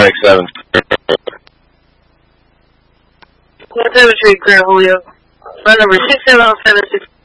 1X7. What time is Grand Julio? Phone number 67076.